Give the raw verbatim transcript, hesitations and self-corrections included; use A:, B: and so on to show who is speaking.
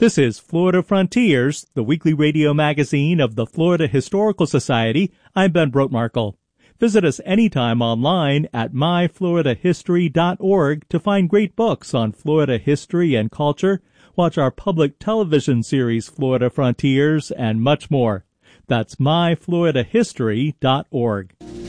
A: This is Florida Frontiers, the weekly radio magazine of the Florida Historical Society. I'm Ben Brotmarkle. Visit us anytime online at my florida history dot org to find great books on Florida history and culture, watch our public television series Florida Frontiers, and much more. That's my florida history dot org.